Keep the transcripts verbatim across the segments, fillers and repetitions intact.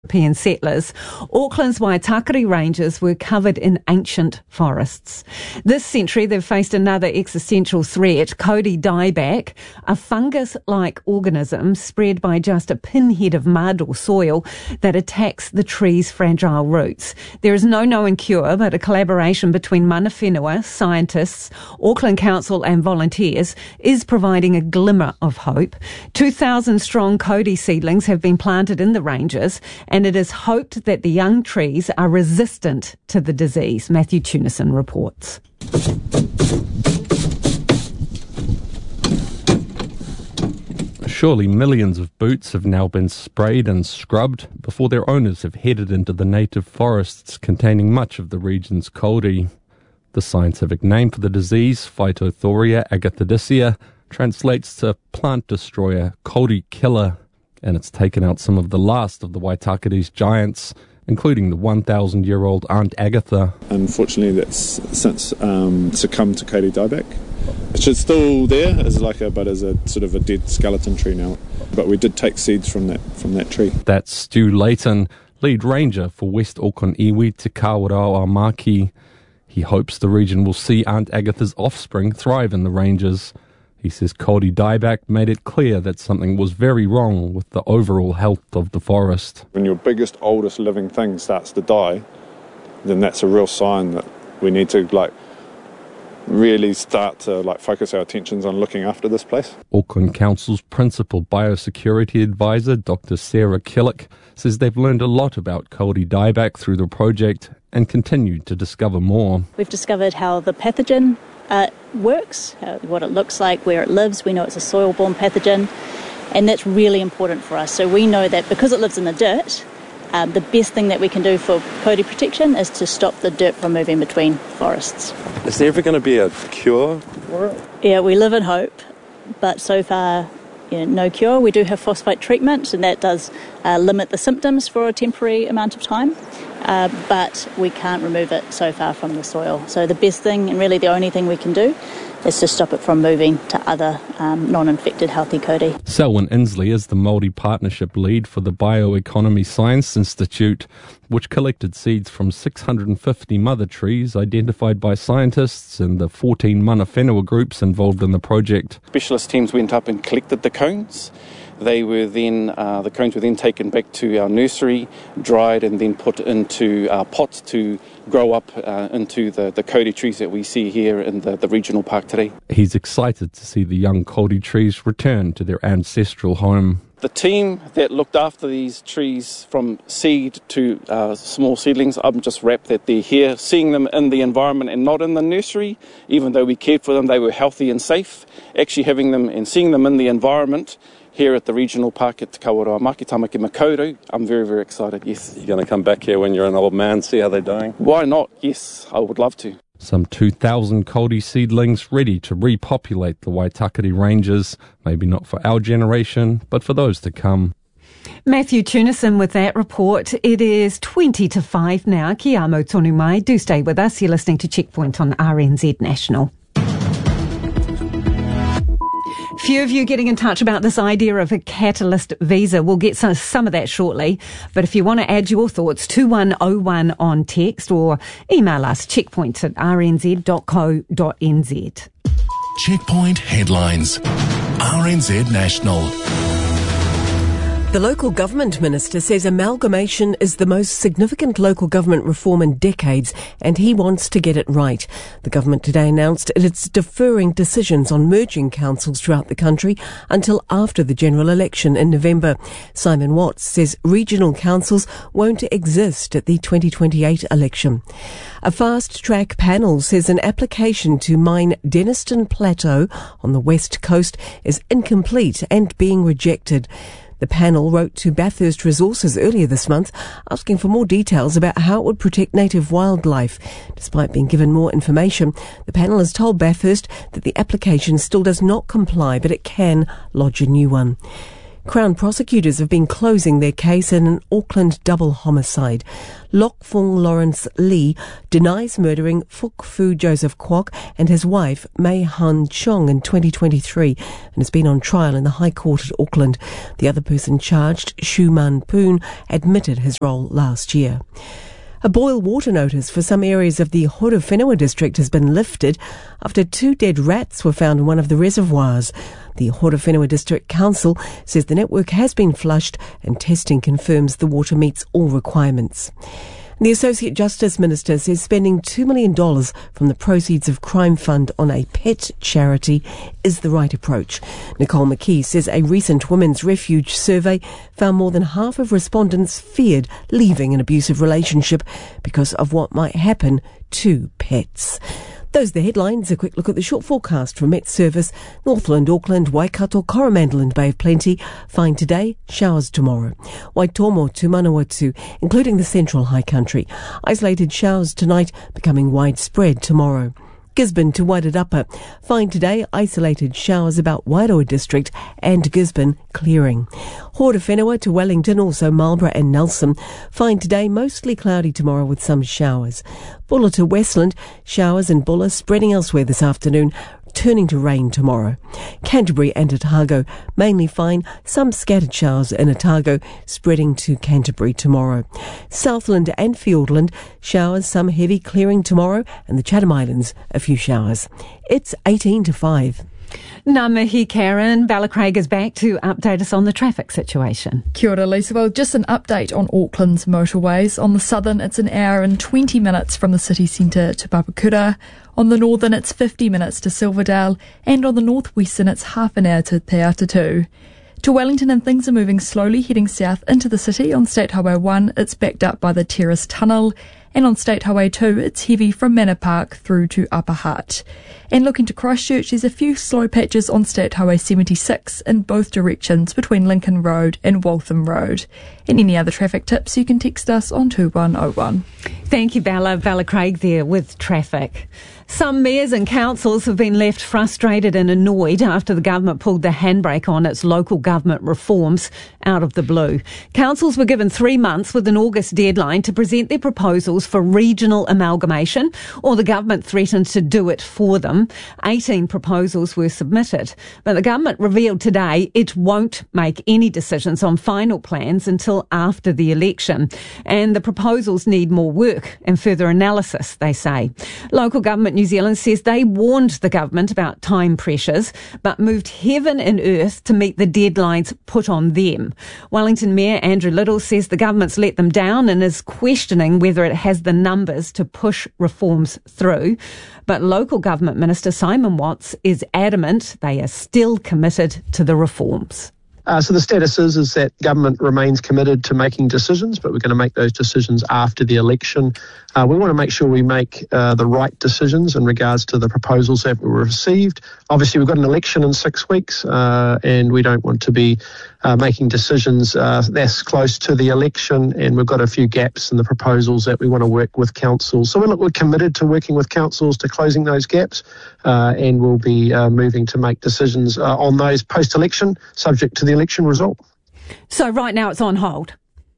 European settlers, Auckland's Waitakere Ranges were covered in ancient forests. This century, they've faced another existential threat, Kauri dieback, a fungus-like organism spread by just a pinhead of mud or soil that attacks the tree's fragile roots. There is no known cure, but a collaboration between mana whenua, scientists, Auckland Council and volunteers is providing a glimmer of hope. two thousand strong Kauri seedlings have been planted in the ranges, and it is hoped that the young trees are resistant to the disease. Matthew Tunison reports. Surely millions of boots have now been sprayed and scrubbed before their owners have headed into the native forests containing much of the region's kauri. The scientific name for the disease, Phytothoria agathodicea, translates to plant destroyer, kauri killer, and it's taken out some of the last of the Waitakere's giants, including the one thousand year old Aunt Agatha. Unfortunately, that's since um, succumbed to Kauri dieback. It's still there, as like a, but as a sort of a dead skeleton tree now. But we did take seeds from that from that tree. That's Stu Layton, lead ranger for West Auckland iwi Te Kawerau Maki. He hopes the region will see Aunt Agatha's offspring thrive in the ranges. He says Kauri dieback made it clear that something was very wrong with the overall health of the forest. When your biggest, oldest living thing starts to die, then that's a real sign that we need to like really start to like focus our attentions on looking after this place. Auckland Council's Principal Biosecurity Advisor, Doctor Sarah Killick, says they've learned a lot about Kauri dieback through the project and continue to discover more. We've discovered how the pathogen Uh, works, uh, what it looks like, where it lives. We know it's a soil-borne pathogen, and that's really important for us. So we know that because it lives in the dirt, um, the best thing that we can do for kauri protection is to stop the dirt from moving between forests. Is there ever going to be a cure for it? Yeah, we live in hope, but so far, you know, no cure. We do have phosphate treatment, and that does uh, limit the symptoms for a temporary amount of time. Uh, but we can't remove it so far from the soil. So the best thing, and really the only thing we can do, is to stop it from moving to other um, non-infected healthy kauri. Selwyn Inslee is the Māori Partnership Lead for the Bioeconomy Science Institute, which collected seeds from six hundred fifty mother trees identified by scientists and the fourteen mana whenua groups involved in the project. Specialist teams went up and collected the cones. They were then, uh, the cones were then taken back to our nursery, dried and then put into uh, pots to grow up uh, into the, the kauri trees that we see here in the, the regional park today. He's excited to see the young kauri trees return to their ancestral home. The team that looked after these trees from seed to uh, small seedlings, I'm just wrapped that they're here, seeing them in the environment and not in the nursery. Even though we cared for them, they were healthy and safe. Actually having them and seeing them in the environment here at the regional park at Te Kawerau Maki, Tamaki Makaurau, I'm very, very excited, yes. You're going to come back here when you're an old man, see how they're doing? Why not? Yes, I would love to. Some two thousand kauri seedlings ready to repopulate the Waitakere Ranges, maybe not for our generation, but for those to come. Matthew Tunison with that report. It is twenty to five now. Ki amo tonu mai. Do stay with us. You're listening to Checkpoint on R N Z National. Few of you getting in touch about this idea of a catalyst visa. We'll get some, some of that shortly. But if you want to add your thoughts, two one oh one on text or email us, checkpoint at r n z dot co dot n z. Checkpoint headlines. R N Z National. The local government minister says amalgamation is the most significant local government reform in decades, and he wants to get it right. The government today announced it's deferring decisions on merging councils throughout the country until after the general election in November. Simon Watts says regional councils won't exist at the twenty twenty-eight election. A fast-track panel says an application to mine Denniston Plateau on the west coast is incomplete and being rejected. The panel wrote to Bathurst Resources earlier this month asking for more details about how it would protect native wildlife. Despite being given more information, the panel has told Bathurst that the application still does not comply, but it can lodge a new one. Crown prosecutors have been closing their case in an Auckland double homicide. Lok Fung Lawrence Lee denies murdering Fuk Fu Joseph Kwok and his wife Mei Han Chong in twenty twenty-three and has been on trial in the High Court at Auckland. The other person charged, Shu Man Poon, admitted his role last year. A boil water notice for some areas of the Horowhenua district has been lifted after two dead rats were found in one of the reservoirs. The Horowhenua District Council says the network has been flushed and testing confirms the water meets all requirements. The Associate Justice Minister says spending two million dollars from the proceeds of Crime Fund on a pet charity is the right approach. Nicole McKee says a recent Women's Refuge survey found more than half of respondents feared leaving an abusive relationship because of what might happen to pets. Those are the headlines. A quick look at the short forecast from Met Service. Northland, Auckland, Waikato, Coromandel and Bay of Plenty. Fine today, showers tomorrow. Waitomo to Manawatu, including the central high country. Isolated showers tonight, becoming widespread tomorrow. Gisborne to Wairarapa. Fine today, isolated showers about Wairoa district and Gisborne clearing. Horowhenua to Wellington, also Marlborough and Nelson. Fine today, mostly cloudy tomorrow with some showers. Bulla to Westland, showers in Bulla spreading elsewhere this afternoon, turning to rain tomorrow. Canterbury and Otago, mainly fine, some scattered showers in Otago, spreading to Canterbury tomorrow. Southland and Fiordland, showers, some heavy clearing tomorrow, and the Chatham Islands, a few showers. It's eighteen to five. Ngā mihi, Karen. Bella Craig is back to update us on the traffic situation. Kia ora, Lisa. Well, just an update on Auckland's motorways. On the southern, it's an hour and twenty minutes from the city centre to Papakura. On the northern, it's fifty minutes to Silverdale. And on the northwestern, it's half an hour to Te Atatu. To Wellington, and things are moving slowly heading south into the city. On State Highway one, it's backed up by the Terrace Tunnel. And on State Highway two, it's heavy from Manor Park through to Upper Hutt. And looking to Christchurch, there's a few slow patches on State Highway seventy-six in both directions between Lincoln Road and Waltham Road. And any other traffic tips, you can text us on two one oh one. Thank you, Bella. Bella Craig there with traffic. Some mayors and councils have been left frustrated and annoyed after the government pulled the handbrake on its local government reforms out of the blue. Councils were given three months with an August deadline to present their proposals for regional amalgamation, or the government threatened to do it for them. eighteen proposals were submitted, but the government revealed today it won't make any decisions on final plans until after the election. And the proposals need more work and further analysis, they say. Local Government New Zealand says they warned the government about time pressures, but moved heaven and earth to meet the deadlines put on them. Wellington Mayor Andrew Little says the government's let them down and is questioning whether it has the numbers to push reforms through. But Local Government Minister Simon Watts is adamant they are still committed to the reforms. Uh, so the status is, is that government remains committed to making decisions, but we're going to make those decisions after the election. Uh, we want to make sure we make uh, the right decisions in regards to the proposals that were received. Obviously, we've got an election in six weeks, uh, and we don't want to be uh, making decisions uh, this close to the election, and we've got a few gaps in the proposals that we want to work with councils. So we're, we're committed to working with councils to closing those gaps, uh, and we'll be uh, moving to make decisions uh, on those post-election, subject to the election result. So right now it's on hold?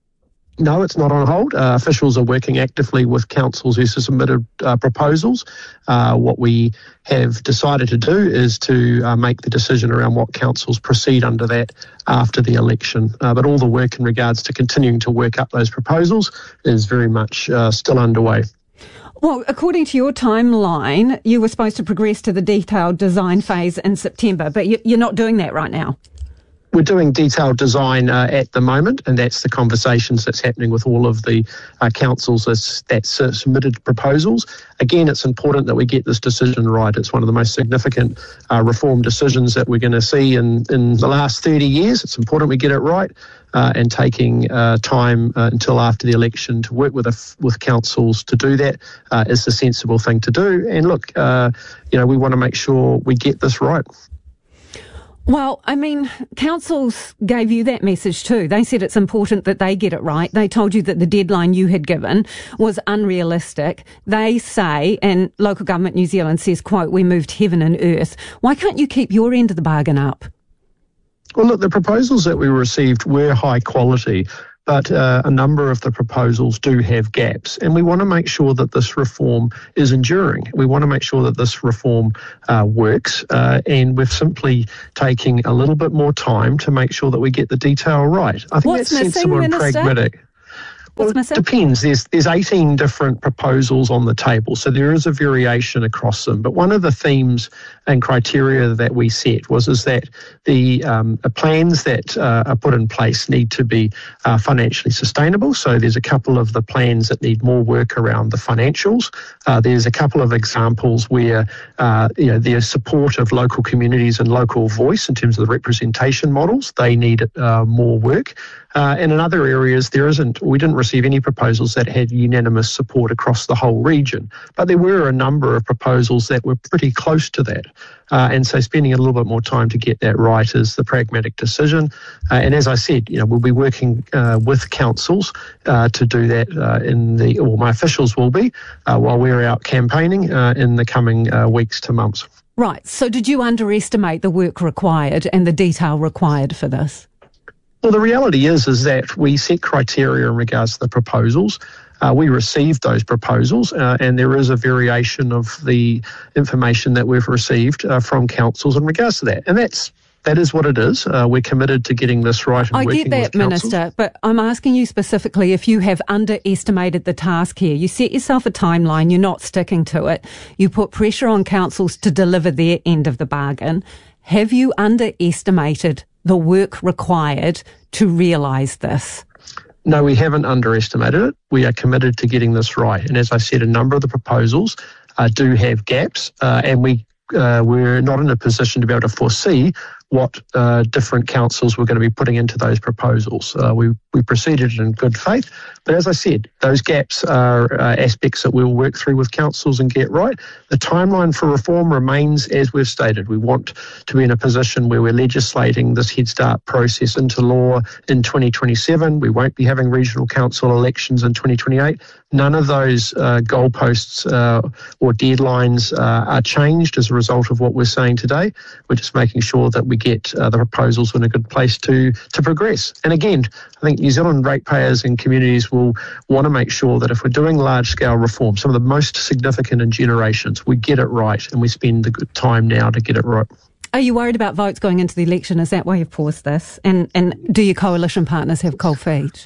No, it's not on hold. Uh, officials are working actively with councils who submitted uh, proposals. Uh, what we have decided to do is to uh, make the decision around what councils proceed under that after the election. Uh, but all the work in regards to continuing to work up those proposals is very much uh, still underway. Well, according to your timeline, you were supposed to progress to the detailed design phase in September, but you're not doing that right now. We're doing detailed design uh, at the moment, and that's the conversations that's happening with all of the uh, councils that submitted proposals. Again, it's important that we get this decision right. It's one of the most significant uh, reform decisions that we're going to see in, in the last thirty years. It's important we get it right, uh, and taking uh, time uh, until after the election to work with a, with councils to do that uh, is the sensible thing to do. And look, uh, you know, we want to make sure we get this right. Well, I mean, councils gave you that message too. They said it's important that they get it right. They told you that the deadline you had given was unrealistic. They say, and Local Government New Zealand says, quote, we moved heaven and earth. Why can't you keep your end of the bargain up? Well, look, the proposals that we received were high quality, but uh, a number of the proposals do have gaps, and we want to make sure that this reform is enduring. We want to make sure that this reform uh, works, uh, and we're simply taking a little bit more time to make sure that we get the detail right. I think What's that's missing, sensible and Minister? pragmatic. Well, What's it missing? depends. There's there's eighteen different proposals on the table, so there is a variation across them. But one of the themes and criteria that we set was is that the um, plans that uh, are put in place need to be uh, financially sustainable. So there's a couple of the plans that need more work around the financials. Uh, there's a couple of examples where uh, you know there's support of local communities and local voice in terms of the representation models. They need uh, more work. Uh, and in other areas, there isn't, we didn't receive any proposals that had unanimous support across the whole region. But there were a number of proposals that were pretty close to that. Uh, and so spending a little bit more time to get that right is the pragmatic decision. Uh, and as I said, you know, we'll be working uh, with councils uh, to do that uh, in the, or my officials will be, uh, while we're out campaigning uh, in the coming uh, weeks to months. Right. So did you underestimate the work required and the detail required for this? Well, the reality is is that we set criteria in regards to the proposals. Uh, we received those proposals, uh, and there is a variation of the information that we've received uh, from councils in regards to that. And that's that is what it is. Uh, we're committed to getting this right and I working get that, with councils. Minister, but I'm asking you specifically if you have underestimated the task here. You set yourself a timeline, you're not sticking to it. You put pressure on councils to deliver their end of the bargain. Have you underestimated the work required to realise this? No, we haven't underestimated it. We are committed to getting this right. And as I said, a number of the proposals uh, do have gaps, uh, and we, uh, we're not in a position to be able to foresee what uh, different councils were going to be putting into those proposals. Uh, we, we proceeded in good faith. But as I said, those gaps are uh, aspects that we'll work through with councils and get right. The timeline for reform remains as we've stated. We want to be in a position where we're legislating this Head Start process into law in twenty twenty-seven. We won't be having regional council elections in twenty twenty-eight. None of those uh, goalposts uh, or deadlines uh, are changed as a result of what we're saying today. We're just making sure that we get uh, the proposals in a good place to, to progress. And again, I think New Zealand ratepayers and communities will want to make sure that if we're doing large-scale reform, some of the most significant in generations, we get it right and we spend the good time now to get it right. Are you worried about votes going into the election? Is that why you've paused this? And, and do your coalition partners have cold feet?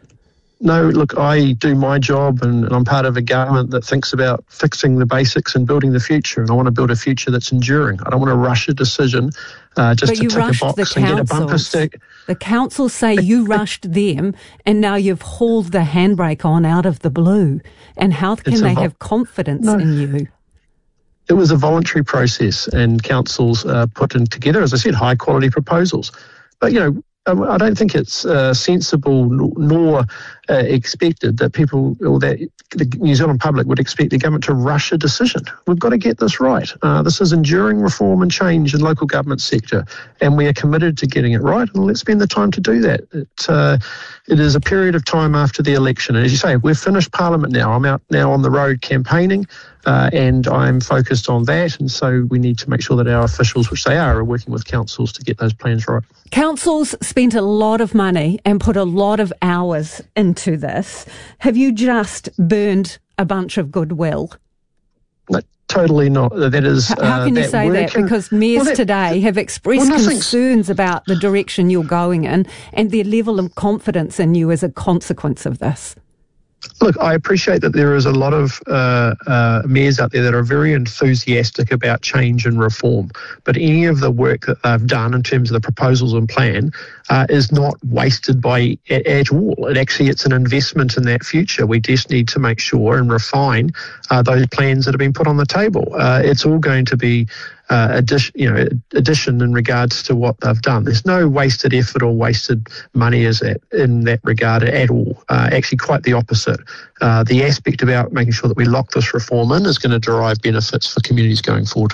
No, look, I do my job and, and I'm part of a government that thinks about fixing the basics and building the future. And I want to build a future that's enduring. I don't want to rush a decision uh, just but to you tick a rushed box the and get a bumper councils. stick. The councils say you rushed them and now you've hauled the handbrake on out of the blue. And how can It's a they vo- have confidence No. in you? It was a voluntary process and councils uh, put in together, as I said, high quality proposals. But, you know, um, I don't think it's uh, sensible nor uh, expected that people or that the New Zealand public would expect the government to rush a decision. We've got to get this right. Uh, this is enduring reform and change in local government sector, and we are committed to getting it right, and let's spend the time to do that. It, uh, it is a period of time after the election, and as you say, we've finished Parliament now. I'm out now on the road campaigning, uh, and I'm focused on that, and so we need to make sure that our officials, which they are, are working with councils to get those plans right. Councils spent a lot of money and put a lot of hours into this. Have you just burned a bunch of goodwill? No, totally not. That is. How, how can uh, you that say that? can- Because mayors well, that- today have expressed well, nothing's- concerns about the direction you're going in and their level of confidence in you as a consequence of this. Look, I appreciate that there is a lot of uh, uh, mayors out there that are very enthusiastic about change and reform, but any of the work that they've done in terms of the proposals and plan uh, is not wasted by at, at all. It actually, it's an investment in that future. We just need to make sure and refine uh, those plans that have been put on the table. Uh, it's all going to be Uh, addition, you know, addition in regards to what they've done. There's no wasted effort or wasted money as that, in that regard at all. Uh, actually, quite the opposite. Uh, the aspect about making sure that we lock this reform in is going to derive benefits for communities going forward.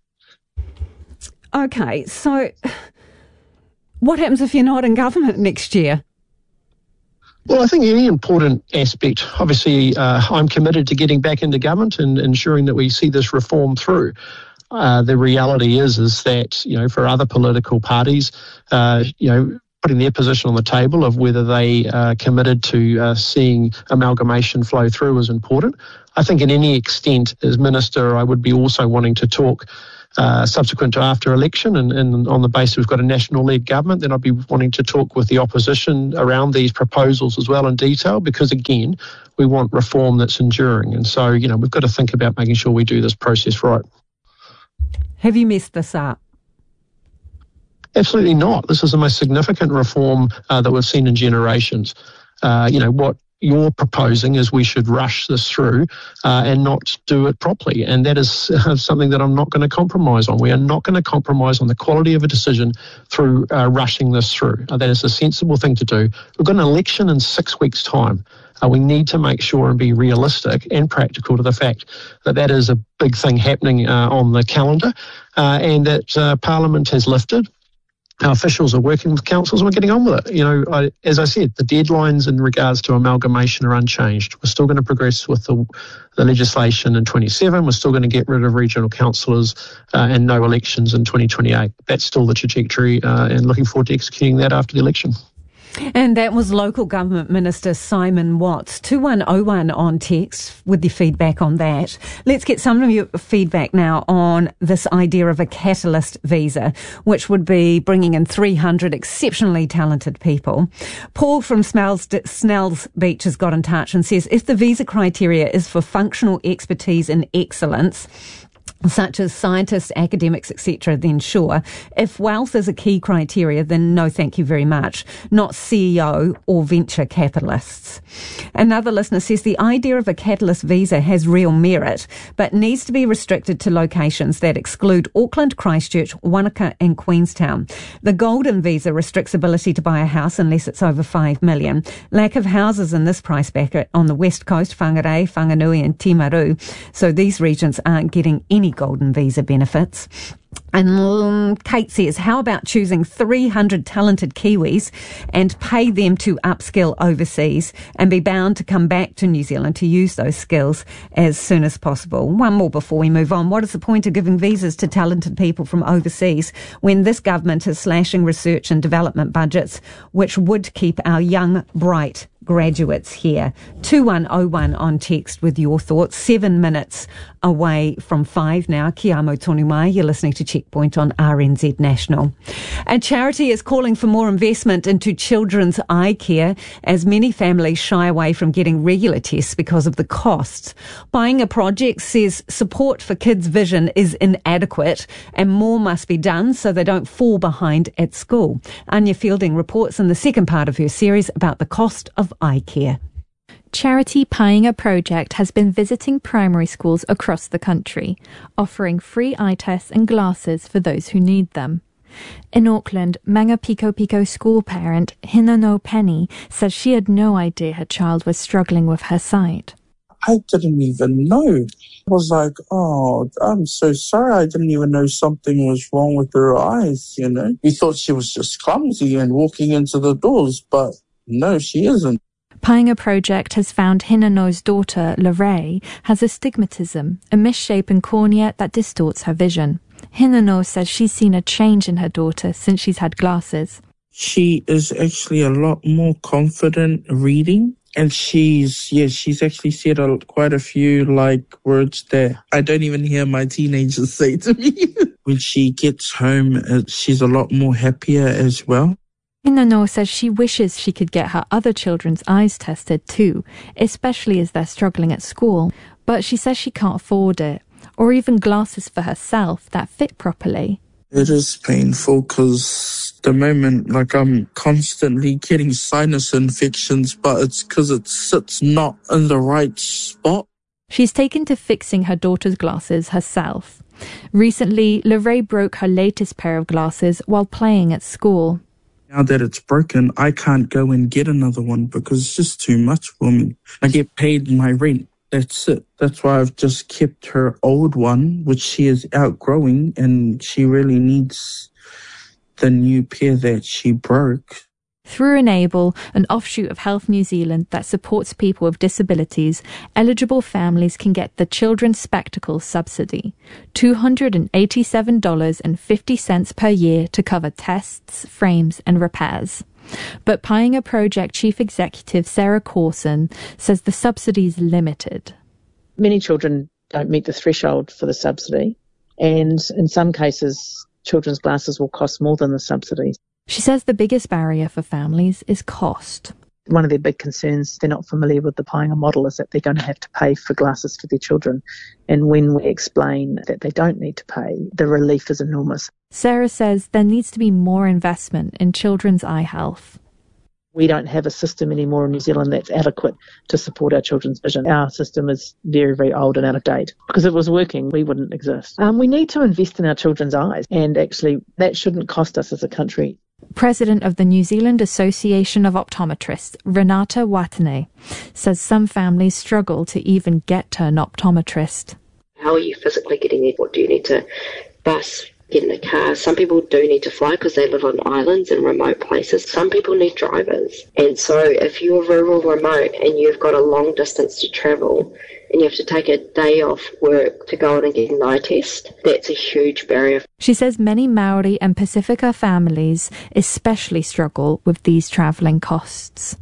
Okay, so what happens if you're not in government next year? Well, I think any important aspect, obviously, uh, I'm committed to getting back into government and ensuring that we see this reform through. Uh, the reality is, is that, you know, for other political parties, uh, you know, putting their position on the table of whether they are committed to uh, seeing amalgamation flow through is important. I think in any extent, as Minister, I would be also wanting to talk uh, subsequent to after election, and, and on the basis we've got a national-led government, then I'd be wanting to talk with the opposition around these proposals as well in detail, because again, we want reform that's enduring. And so, you know, we've got to think about making sure we do this process right. Have you messed this up? Absolutely not. This is the most significant reform uh, that we've seen in generations. Uh, you know, what you're proposing is we should rush this through uh, and not do it properly. And that is uh, something that I'm not going to compromise on. We are not going to compromise on the quality of a decision through uh, rushing this through. Uh, that is a sensible thing to do. We've got an election in six weeks' time. Uh, we need to make sure and be realistic and practical to the fact that that is a big thing happening uh, on the calendar uh, and that uh, Parliament has lifted. Our officials are working with councils and we're getting on with it. You know, I, as I said, the deadlines in regards to amalgamation are unchanged. We're still going to progress with the, the legislation in twenty-seven. We're still going to get rid of regional councillors uh, and no elections in twenty twenty-eight. That's still the trajectory uh, and looking forward to executing that after the election. And that was Local Government Minister Simon Watts. two one oh one on text with your feedback on that. Let's get some of your feedback now on this idea of a catalyst visa, which would be bringing in three hundred exceptionally talented people. Paul from Snells, Snells Beach has got in touch and says, if the visa criteria is for functional expertise and excellence, such as scientists, academics, et cetera, then sure. If wealth is a key criteria, then no thank you very much. Not C E O or venture capitalists. Another listener says the idea of a catalyst visa has real merit, but needs to be restricted to locations that exclude Auckland, Christchurch, Wanaka and Queenstown. The golden visa restricts ability to buy a house unless it's over five million. Lack of houses in this price bracket on the west coast, Whangarei, Whanganui and Timaru. So these regions aren't getting any golden visa benefits. And um, Kate says, how about choosing three hundred talented Kiwis and pay them to upskill overseas and be bound to come back to New Zealand to use those skills as soon as possible? One more before we move on. What is the point of giving visas to talented people from overseas when this government is slashing research and development budgets, which would keep our young, bright graduates here? two one oh one on text with your thoughts. Seven minutes away from five now. Kia amo tonu mai. You're listening to Checkpoint on R N Z National. A charity is calling for more investment into children's eye care as many families shy away from getting regular tests because of the costs. Buying a Project says support for kids' vision is inadequate and more must be done so they don't fall behind at school. Anya Fielding reports in the second part of her series about the cost of eye care. Charity Painga Project has been visiting primary schools across the country, offering free eye tests and glasses for those who need them. In Auckland, Manga Piko Piko school parent Hinano Penny says she had no idea her child was struggling with her sight. I didn't even know. I was like, oh, I'm so sorry. I didn't even know something was wrong with her eyes, you know. We thought she was just clumsy and walking into the doors, but no, she isn't. Painga Project has found Hinano's daughter, Lorraine, has astigmatism, a misshapen cornea that distorts her vision. Hinano says she's seen a change in her daughter since she's had glasses. She is actually a lot more confident reading. And she's, yeah, she's actually said a, quite a few, like, words that I don't even hear my teenagers say to me. When she gets home, uh, she's a lot more happier as well. Hinano says she wishes she could get her other children's eyes tested too, especially as they're struggling at school. But she says she can't afford it, or even glasses for herself that fit properly. It is painful because the moment, like, I'm constantly getting sinus infections, but it's because it sits not in the right spot. She's taken to fixing her daughter's glasses herself. Recently, Lorraine broke her latest pair of glasses while playing at school. Now that it's broken, I can't go and get another one because it's just too much for me. I get paid my rent. That's it. That's why I've just kept her old one, which she is outgrowing, and she really needs the new pair that she broke. Through Enable, an offshoot of Health New Zealand that supports people with disabilities, eligible families can get the Children's Spectacles subsidy, two hundred eighty-seven dollars and fifty cents per year to cover tests, frames and repairs. But Pāinga Project Chief Executive Sarah Corson says the subsidy is limited. Many children don't meet the threshold for the subsidy, and in some cases, children's glasses will cost more than the subsidy. She says the biggest barrier for families is cost. One of their big concerns, they're not familiar with the Pāinga model, is that they're going to have to pay for glasses for their children. And when we explain that they don't need to pay, the relief is enormous. Sarah says there needs to be more investment in children's eye health. We don't have a system anymore in New Zealand that's adequate to support our children's vision. Our system is very, very old and out of date. Because if it was working, we wouldn't exist. Um, we need to invest in our children's eyes, and actually that shouldn't cost us as a country. President of the New Zealand Association of Optometrists, Renata Watene, says some families struggle to even get to an optometrist. How are you physically getting there? What do you need to bus, get in a car? Some people do need to fly because they live on islands and remote places. Some people need drivers. And so if you're rural, remote, and you've got a long distance to travel, and you have to take a day off work to go on and get an eye test, that's a huge barrier. She says many Maori and Pacifica families especially struggle with these travelling costs.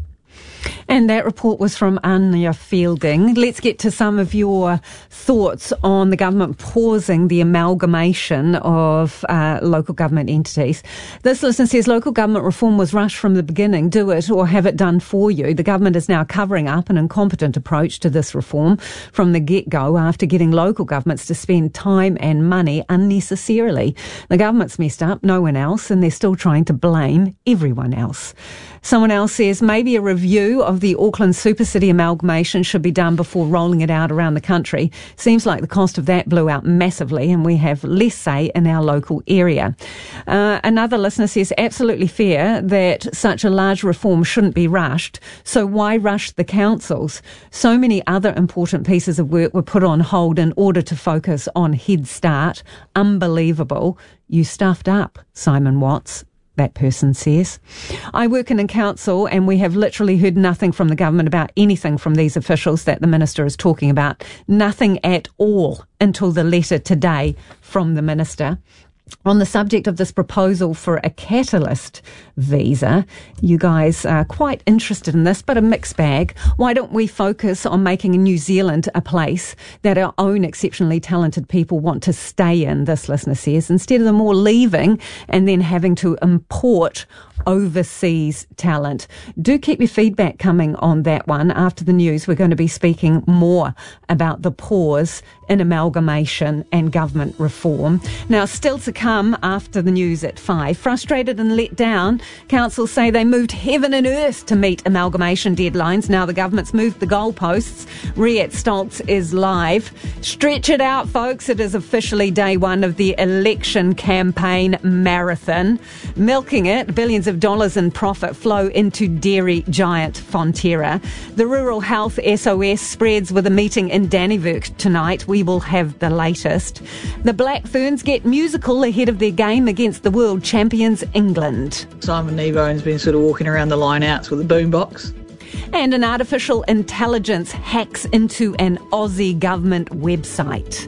And that report was from Anya Fielding. Let's get to some of your thoughts on the government pausing the amalgamation of uh, local government entities. This listener says local government reform was rushed from the beginning. Do it or have it done for you. The government is now covering up an incompetent approach to this reform from the get-go after getting local governments to spend time and money unnecessarily. The government's messed up, no one else, and they're still trying to blame everyone else. Someone else says maybe a review of the Auckland Super City amalgamation should be done before rolling it out around the country. Seems like the cost of that blew out massively and we have less say in our local area. Uh, another listener says absolutely fair that such a large reform shouldn't be rushed. So why rush the councils? So many other important pieces of work were put on hold in order to focus on Head Start. Unbelievable. You stuffed up, Simon Watts. That person says. I work in a council and we have literally heard nothing from the government about anything from these officials that the minister is talking about. Nothing at all until the letter today from the minister. On the subject of this proposal for a catalyst visa, you guys are quite interested in this, but a mixed bag. Why don't we focus on making New Zealand a place that our own exceptionally talented people want to stay in, this listener says, instead of them all leaving and then having to import overseas talent. Do keep your feedback coming on that one. After the news, we're going to be speaking more about the pause in amalgamation and government reform. Now, still to come after the news at five. Frustrated and let down, councils say they moved heaven and earth to meet amalgamation deadlines. Now the government's moved the goalposts. Riet Stoltz is live. Stretch it out, folks. It is officially day one of the election campaign marathon. Milking it, billions of dollars in profit flow into dairy giant Fonterra. The Rural Health S O S spreads with a meeting in Dannevirke tonight. We will have the latest. The Black Ferns get musical ahead of their game against the world champions England. Simon Kneebone's been sort of walking around the line-outs with a boombox. And an artificial intelligence hacks into an Aussie government website.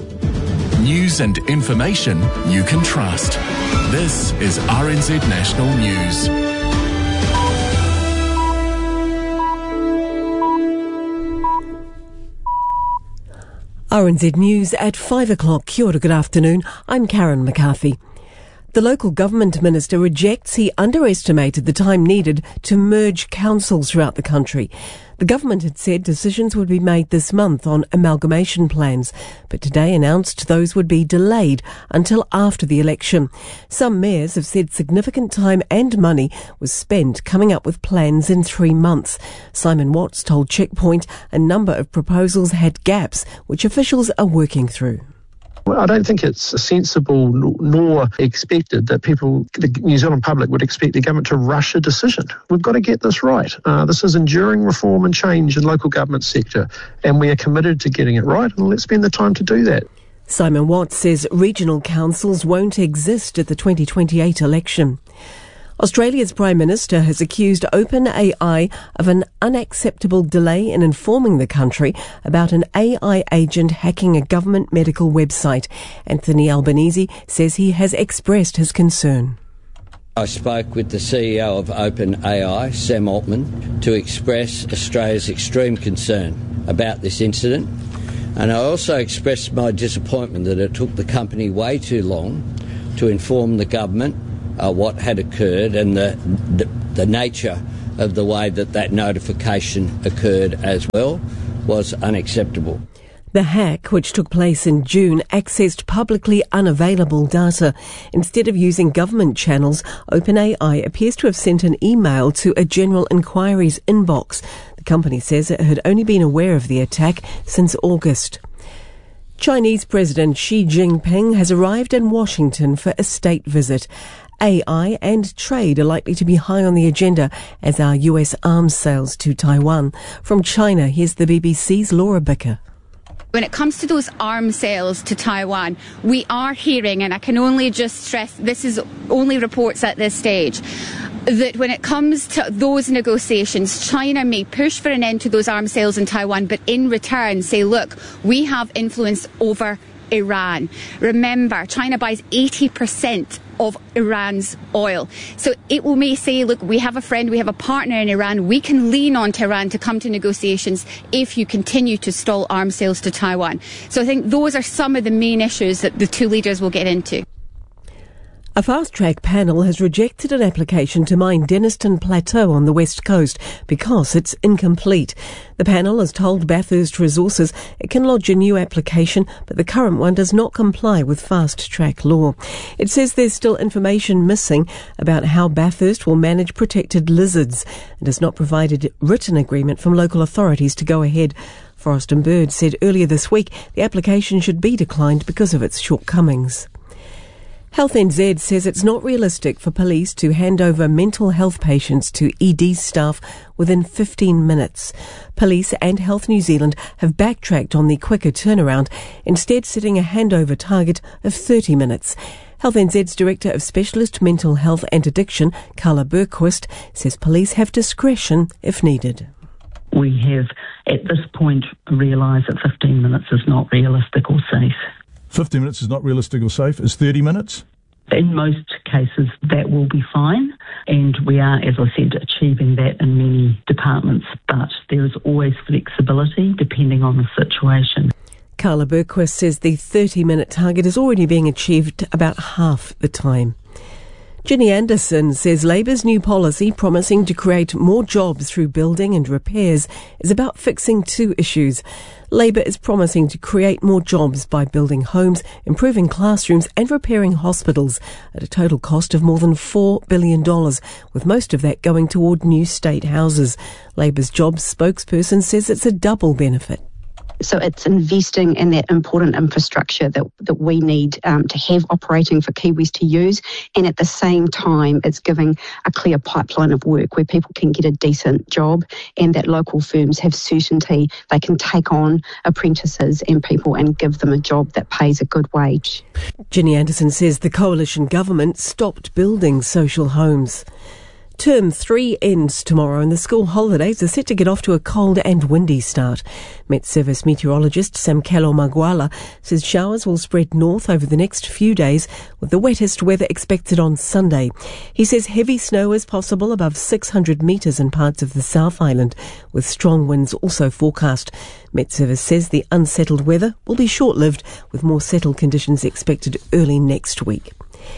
News and information you can trust. This is R N Z National News. R N Z News at five o'clock. Kia ora, good afternoon. I'm Karen McCarthy. The local government minister rejects he underestimated the time needed to merge councils throughout the country. The government had said decisions would be made this month on amalgamation plans, but today announced those would be delayed until after the election. Some mayors have said significant time and money was spent coming up with plans in three months. Simon Watts told Checkpoint a number of proposals had gaps, which officials are working through. Well, I don't think it's sensible nor expected that people, the New Zealand public, would expect the government to rush a decision. We've got to get this right. Uh, this is enduring reform and change in local government sector, and we are committed to getting it right, and let's spend the time to do that. Simon Watts says regional councils won't exist at the twenty twenty-eight election. Australia's Prime Minister has accused OpenAI of an unacceptable delay in informing the country about an A I agent hacking a government medical website. Anthony Albanese says he has expressed his concern. I spoke with the C E O of OpenAI, Sam Altman, to express Australia's extreme concern about this incident. And I also expressed my disappointment that it took the company way too long to inform the government uh, what had occurred and the, the, the nature of the way that that notification occurred as well was unacceptable. The hack, which took place in June, accessed publicly unavailable data. Instead of using government channels, OpenAI appears to have sent an email to a general inquiries inbox. The company says it had only been aware of the attack since August. Chinese President Xi Jinping has arrived in Washington for a state visit. A I and trade are likely to be high on the agenda, as are U S arms sales to Taiwan. From China, here's the B B C's Laura Bicker. When it comes to those arms sales to Taiwan, we are hearing, and I can only just stress, this is only reports at this stage, that when it comes to those negotiations, China may push for an end to those arms sales in Taiwan, but in return say, look, we have influence over Iran. Remember, China buys eighty percent of Iran's oil. So it will may say, look, we have a friend, we have a partner in Iran, we can lean on Tehran to come to negotiations if you continue to stall arms sales to Taiwan. So I think those are some of the main issues that the two leaders will get into. A fast-track panel has rejected an application to mine Denniston Plateau on the west coast because it's incomplete. The panel has told Bathurst Resources it can lodge a new application, but the current one does not comply with fast-track law. It says there's still information missing about how Bathurst will manage protected lizards and has not provided written agreement from local authorities to go ahead. Forest and Bird said earlier this week the application should be declined because of its shortcomings. Health N Z says it's not realistic for police to hand over mental health patients to E D staff within fifteen minutes. Police and Health New Zealand have backtracked on the quicker turnaround, instead setting a handover target of thirty minutes. Health N Z's Director of Specialist Mental Health and Addiction, Carla Bergquist, says police have discretion if needed. We have, at this point, realised that fifteen minutes is not realistic or safe. fifty minutes is not realistic or safe. Is thirty minutes? In most cases, that will be fine. And we are, as I said, achieving that in many departments. But there is always flexibility depending on the situation. Carla Bergquist says the thirty-minute target is already being achieved about half the time. Ginny Anderson says Labour's new policy promising to create more jobs through building and repairs is about fixing two issues. Labour is promising to create more jobs by building homes, improving classrooms and repairing hospitals at a total cost of more than four billion dollars, with most of that going toward new state houses. Labour's jobs spokesperson says it's a double benefit. So it's investing in that important infrastructure that, that we need um, to have operating for Kiwis to use, and at the same time it's giving a clear pipeline of work where people can get a decent job and that local firms have certainty they can take on apprentices and people and give them a job that pays a good wage. Ginny Anderson says the coalition government stopped building social homes. Term three ends tomorrow and the school holidays are set to get off to a cold and windy start. Met Service meteorologist Samkelo Magwala says showers will spread north over the next few days, with the wettest weather expected on Sunday. He says heavy snow is possible above six hundred metres in parts of the South Island, with strong winds also forecast. Met Service says the unsettled weather will be short-lived, with more settled conditions expected early next week.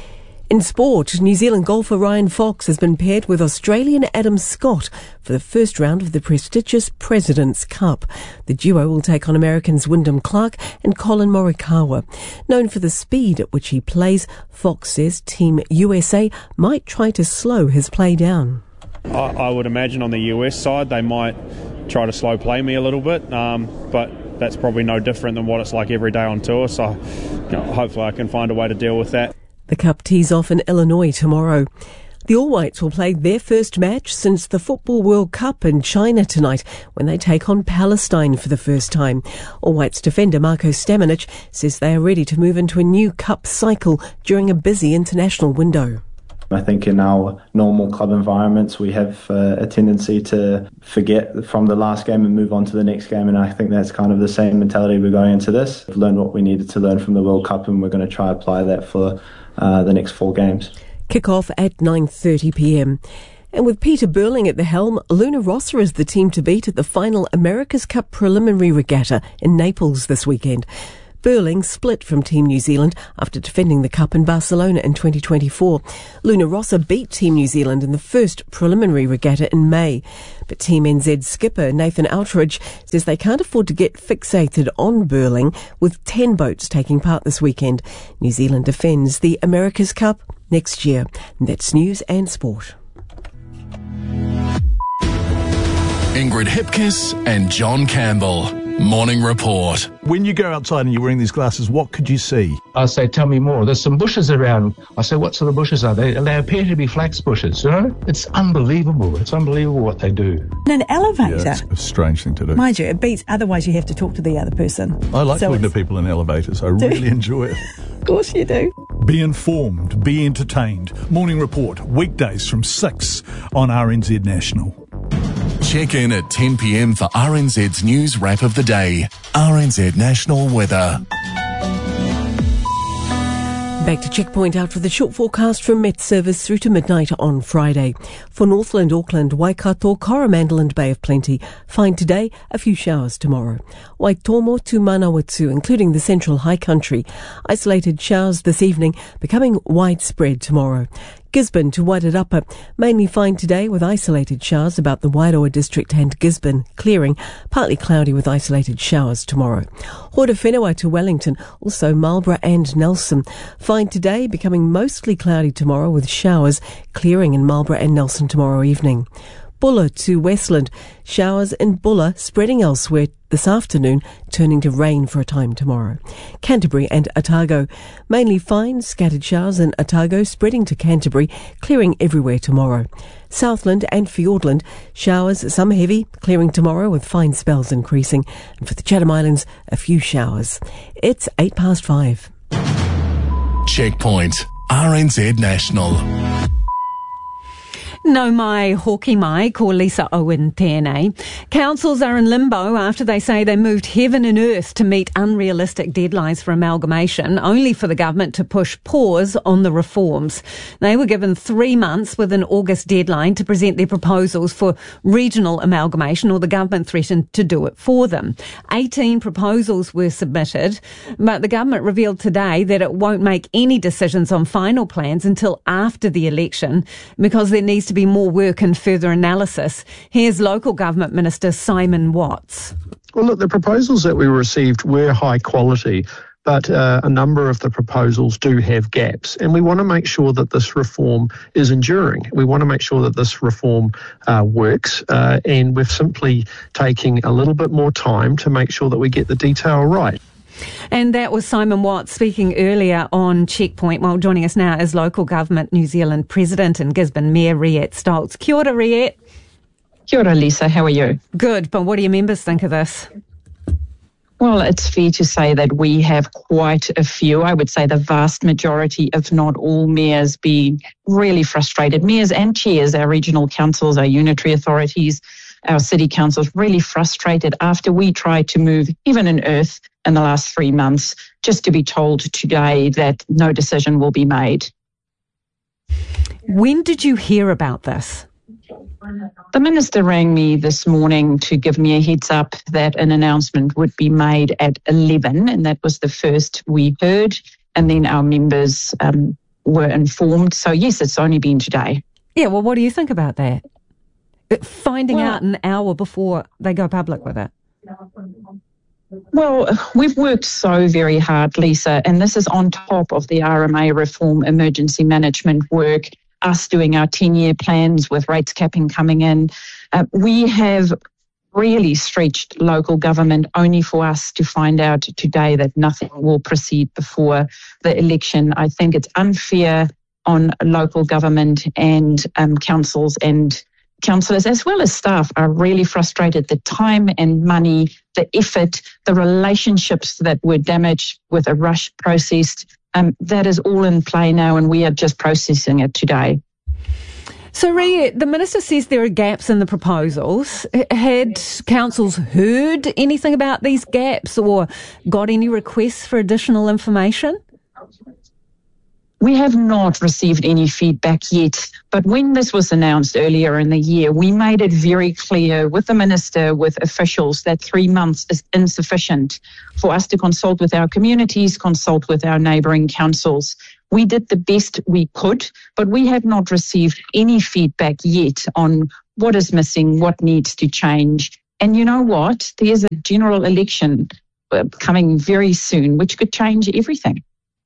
In sport, New Zealand golfer Ryan Fox has been paired with Australian Adam Scott for the first round of the prestigious President's Cup. The duo will take on Americans Wyndham Clark and Colin Morikawa. Known for the speed at which he plays, Fox says Team U S A might try to slow his play down. I, I would imagine on the U S side they might try to slow play me a little bit, um, but that's probably no different than what it's like every day on tour, so you know, hopefully I can find a way to deal with that. The Cup tees off in Illinois tomorrow. The All Whites will play their first match since the Football World Cup in China tonight when they take on Palestine for the first time. All Whites defender Marko Stamenic says they are ready to move into a new Cup cycle during a busy international window. I think in our normal club environments, we have uh, a tendency to forget from the last game and move on to the next game. And I think that's kind of the same mentality we're going into this. We've learned what we needed to learn from the World Cup, and we're going to try and apply that for uh, the next four games. Kick-off at nine thirty p m. And with Peter Burling at the helm, Luna Rossa is the team to beat at the final America's Cup preliminary regatta in Naples this weekend. Burling split from Team New Zealand after defending the Cup in Barcelona in twenty twenty-four. Luna Rossa beat Team New Zealand in the first preliminary regatta in May. But Team N Z skipper Nathan Outridge says they can't afford to get fixated on Burling, with ten boats taking part this weekend. New Zealand defends the America's Cup next year. And that's news and sport. Ingrid Hipkiss and John Campbell. Morning Report. When you go outside and you're wearing these glasses, what could you see? I say, tell me more. There's some bushes around. I say, what sort of bushes are they? They appear to be flax bushes, you know? It's unbelievable. It's unbelievable what they do. In an elevator. Yeah, it's a strange thing to do. Mind you, it beats, otherwise you have to talk to the other person. I like so talking to people in elevators. I really enjoy it. Of course you do. Be informed, be entertained. Morning Report, weekdays from six on R N Z National. Check in at ten p m for R N Z's news wrap of the day. R N Z National Weather. Back to Checkpoint out for the short forecast from Met Service through to midnight on Friday. For Northland, Auckland, Waikato, Coromandel and Bay of Plenty, fine today, a few showers tomorrow. Waitomo to Manawatu, including the central high country, isolated showers this evening, becoming widespread tomorrow. Gisborne to Wairarapa, mainly fine today with isolated showers about the Wairoa district and Gisborne, clearing, partly cloudy with isolated showers tomorrow. Horowhenua to Wellington, also Marlborough and Nelson, fine today, becoming mostly cloudy tomorrow with showers, clearing in Marlborough and Nelson tomorrow evening. Bulla to Westland, showers in Bulla spreading elsewhere this afternoon, turning to rain for a time tomorrow. Canterbury and Otago, mainly fine, scattered showers in Otago spreading to Canterbury, clearing everywhere tomorrow. Southland and Fiordland, showers, some heavy, clearing tomorrow with fine spells increasing. And for the Chatham Islands, a few showers. It's eight past five. Checkpoint, R N Z National. No mai hoki mai, ko Lisa Owen tēnei. Councils are in limbo after they say they moved heaven and earth to meet unrealistic deadlines for amalgamation, only for the government to push pause on the reforms. They were given three months with an August deadline to present their proposals for regional amalgamation, or the government threatened to do it for them. eighteen proposals were submitted, but the government revealed today that it won't make any decisions on final plans until after the election, because there needs to be more work and further analysis. Here's Local Government Minister Simon Watts. Well, look, the proposals that we received were high quality, but uh, a number of the proposals do have gaps, and we want to make sure that this reform is enduring. We want to make sure that this reform uh, works, uh, and we're simply taking a little bit more time to make sure that we get the detail right. And that was Simon Watts speaking earlier on Checkpoint. Well, joining us now is Local Government New Zealand President and Gisborne Mayor Riette Stoltz. Kia ora, Riette. Kia ora, Lisa. How are you? Good, but what do your members think of this? Well, it's fair to say that we have quite a few, I would say the vast majority, if not all, mayors being really frustrated. Mayors and chairs, our regional councils, our unitary authorities, our city councils, really frustrated after we tried to move heaven and earth in the last three months, just to be told today that no decision will be made. When did you hear about this? The Minister rang me this morning to give me a heads up that an announcement would be made at eleven, and that was the first we heard, and then our members um, were informed. So yes, it's only been today. Yeah, well, what do you think about that? Finding well, out an hour before they go public with it. Well, we've worked so very hard, Lisa, and this is on top of the R M A reform emergency management work, us doing our ten-year plans with rates capping coming in. Uh, we have really stretched local government only for us to find out today that nothing will proceed before the election. I think it's unfair on local government and um, councils and councillors as well as staff are really frustrated. The time and money, the effort, the relationships that were damaged with a rush processed Um, that is all in play now, and we are just processing it today. So, Ria, the Minister says there are gaps in the proposals. Had councils heard anything about these gaps or got any requests for additional information? We have not received any feedback yet, but when this was announced earlier in the year, we made it very clear with the Minister, with officials, that three months is insufficient for us to consult with our communities, consult with our neighbouring councils. We did the best we could, but we have not received any feedback yet on what is missing, what needs to change. And you know what? There's a general election coming very soon, which could change everything.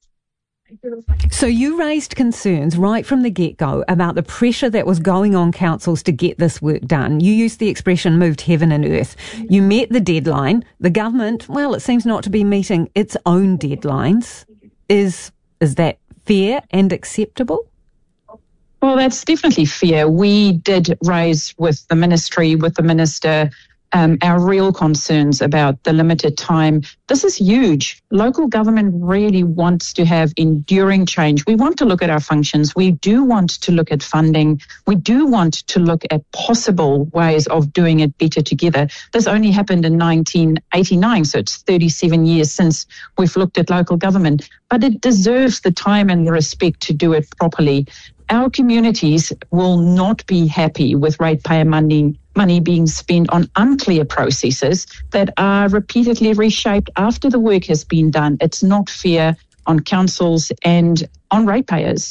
So you raised concerns right from the get-go about the pressure that was going on councils to get this work done. You used the expression moved heaven and earth. You met the deadline. The government, well, it seems not to be meeting its own deadlines. Is is that fair and acceptable? Well, that's definitely fair. We did raise with the ministry, with the minister, Um, our real concerns about the limited time. This is huge. Local government really wants to have enduring change. We want to look at our functions. We do want to look at funding. We do want to look at possible ways of doing it better together. This only happened in nineteen eighty-nine, so it's thirty-seven years since we've looked at local government. But it deserves the time and the respect to do it properly. Our communities will not be happy with ratepayer money money being spent on unclear processes that are repeatedly reshaped after the work has been done. It's not fair on councils and on ratepayers.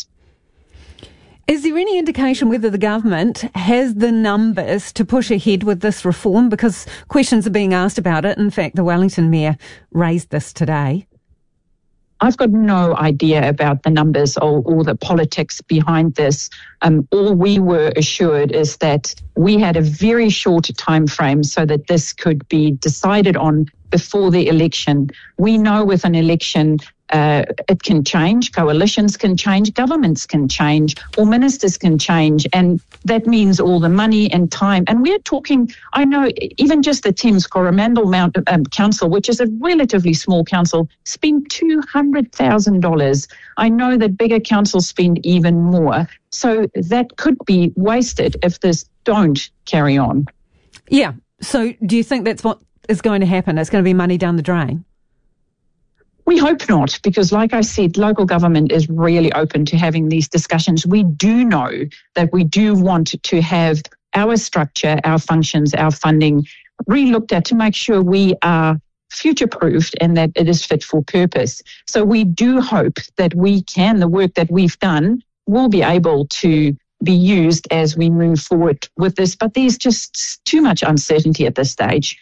Is there any indication whether the government has the numbers to push ahead with this reform? Because questions are being asked about it. In fact, the Wellington Mayor raised this today. I've got no idea about the numbers or, or the politics behind this. Um, all we were assured is that we had a very short time frame so that this could be decided on before the election. We know with an election, uh, it can change, coalitions can change, governments can change, or ministers can change, and that means all the money and time. And we're talking, I know, even just the Thames Coromandel Mount, um, Council, which is a relatively small council, spent two hundred thousand dollars. I know that bigger councils spend even more. So that could be wasted if this don't carry on. Yeah. So do you think that's what is going to happen? It's going to be money down the drain? We hope not, because like I said, local government is really open to having these discussions. We do know that we do want to have our structure, our functions, our funding re-looked at to make sure we are future-proofed and that it is fit for purpose. So we do hope that we can, the work that we've done, will be able to be used as we move forward with this. But there's just too much uncertainty at this stage.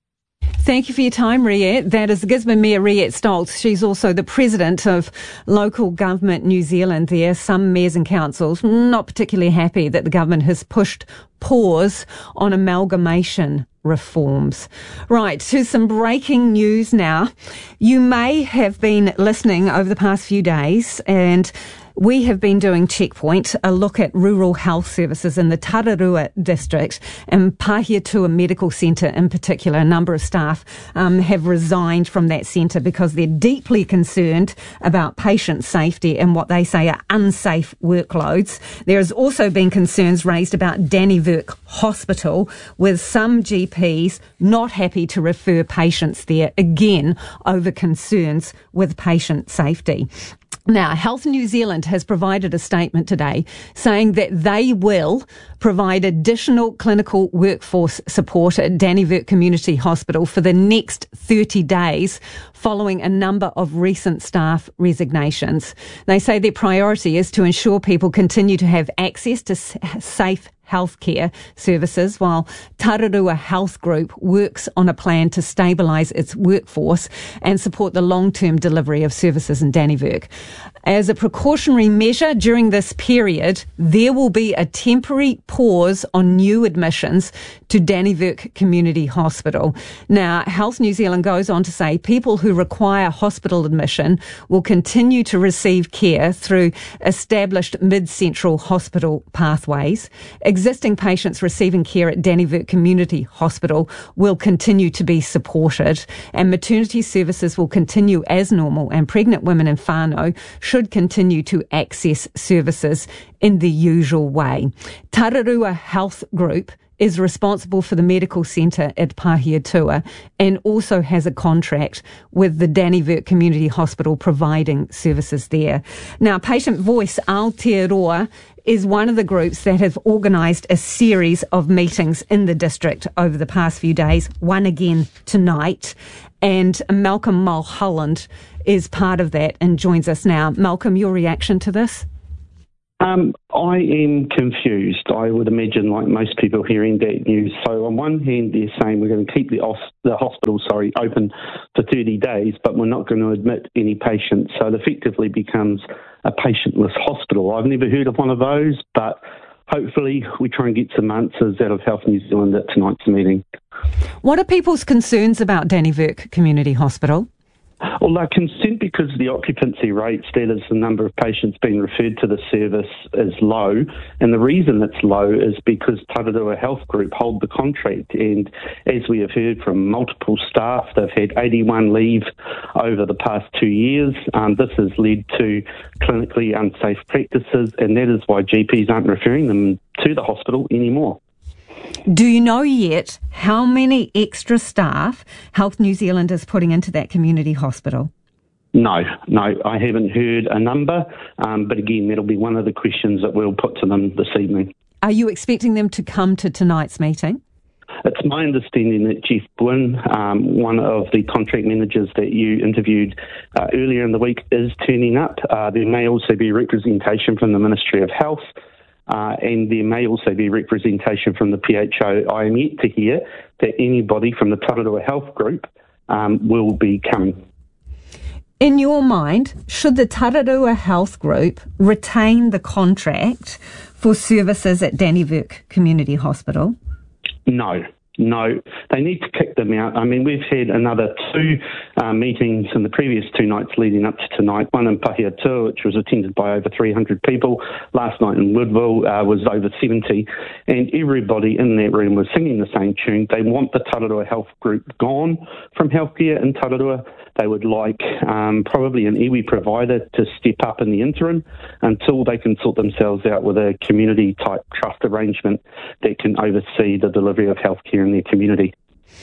Thank you for your time, Riette. That is Gisborne Mayor Riette Stoltz. She's also the president of Local Government New Zealand. There are some mayors and councils not particularly happy that the government has pushed pause on amalgamation reforms. Right, to some breaking news now. You may have been listening over the past few days, and we have been doing Checkpoint, a look at rural health services in the Tararua district and Pahiatua Medical Centre in particular. A number of staff um, have resigned from that centre because they're deeply concerned about patient safety and what they say are unsafe workloads. There has also been concerns raised about Dannevirke Hospital, with some G Ps not happy to refer patients there, again, over concerns with patient safety. Now, Health New Zealand has provided a statement today saying that they will provide additional clinical workforce support at Dannevirke Community Hospital for the next thirty days following a number of recent staff resignations. They say their priority is to ensure people continue to have access to safe healthcare services, while Tararua Health Group works on a plan to stabilise its workforce and support the long-term delivery of services in Dannevirke. As a precautionary measure during this period, there will be a temporary pause on new admissions to Dannevirke Community Hospital. Now, Health New Zealand goes on to say people who require hospital admission will continue to receive care through established mid-central hospital pathways. Existing patients receiving care at Dannevirke Community Hospital will continue to be supported, and maternity services will continue as normal, and pregnant women in whānau should continue to access services in the usual way. Tararua Health Group is responsible for the medical centre at Pahiatua and also has a contract with the Dannevirke Community Hospital providing services there. Now, Patient Voice Aotearoa is one of the groups that have organised a series of meetings in the district over the past few days, one again tonight, and Malcolm Mulholland is part of that and joins us now. Malcolm, your reaction to this? Um, I am confused, I would imagine, like most people hearing that news. So on one hand, they're saying we're going to keep the, os- the hospital sorry, open for thirty days, but we're not going to admit any patients. So it effectively becomes a patientless hospital. I've never heard of one of those, but hopefully we try and get some answers out of Health New Zealand at tonight's meeting. What are people's concerns about Dannevirke Community Hospital? Well, they're concerned because the occupancy rates, that is the number of patients being referred to the service, is low. And the reason it's low is because Tararua Health Group hold the contract. And as we have heard from multiple staff, they've had eighty-one leave over the past two years. Um, this has led to clinically unsafe practices, and that is why G Ps aren't referring them to the hospital anymore. Do you know yet how many extra staff Health New Zealand is putting into that community hospital? No, no, I haven't heard a number, um, but again, that'll be one of the questions that we'll put to them this evening. Are you expecting them to come to tonight's meeting? It's my understanding that Jeff Gwynn, um, one of the contract managers that you interviewed uh, earlier in the week, is turning up. Uh, there may also be representation from the Ministry of Health. Uh, and there may also be representation from the P H O. I am yet to hear that anybody from the Tararua Health Group um, will be coming. In your mind, should the Tararua Health Group retain the contract for services at Dannevirke Community Hospital? No. No, they need to kick them out. I mean, we've had another two uh, meetings in the previous two nights leading up to tonight, one in Pahiatua, which was attended by over three hundred people. Last night in Woodville uh, was over seventy, and everybody in that room was singing the same tune. They want the Tararua Health Group gone from healthcare in Tararua. They would like um, probably an iwi provider to step up in the interim until they can sort themselves out with a community-type trust arrangement that can oversee the delivery of healthcare in their community.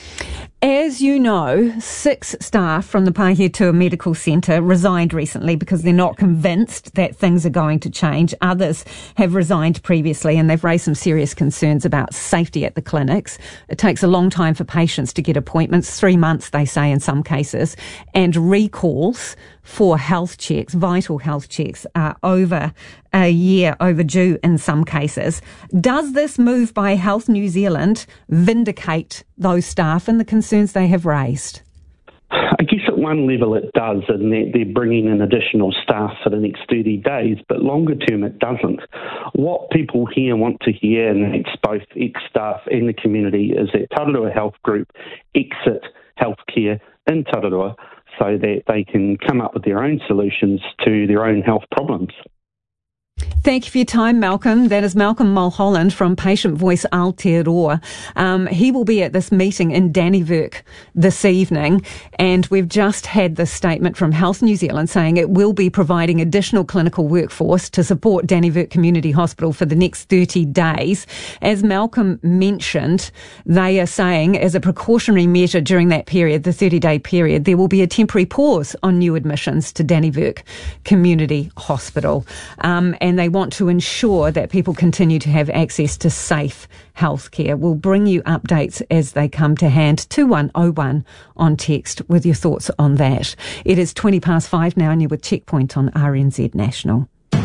As you know, six staff from the Pahiatua Medical Centre resigned recently because they're not convinced that things are going to change. Others have resigned previously, and they've raised some serious concerns about safety at the clinics. It takes a long time for patients to get appointments, three months, they say, in some cases, and recalls for health checks, vital health checks, are over a year overdue in some cases. Does this move by Health New Zealand vindicate those staff and the concerns they have raised? I guess at one level it does, in that they're bringing in additional staff for the next thirty days, but longer term it doesn't. What people here want to hear, and it's both ex-staff and the community, is that Tararua Health Group exit healthcare in Tararua so that they can come up with their own solutions to their own health problems. Thank you for your time, Malcolm. That is Malcolm Mulholland from Patient Voice Aotearoa. Um, he will be at this meeting in Dannevirke this evening, and we've just had this statement from Health New Zealand saying it will be providing additional clinical workforce to support Dannevirke Community Hospital for the next thirty days. As Malcolm mentioned, they are saying as a precautionary measure during that period, the thirty-day period, there will be a temporary pause on new admissions to Dannevirke Community Hospital. Um, and they want to ensure that people continue to have access to safe healthcare. We'll bring you updates as they come to hand. two one oh one on text with your thoughts on that. It is twenty past five now, and you're with Checkpoint on R N Z National.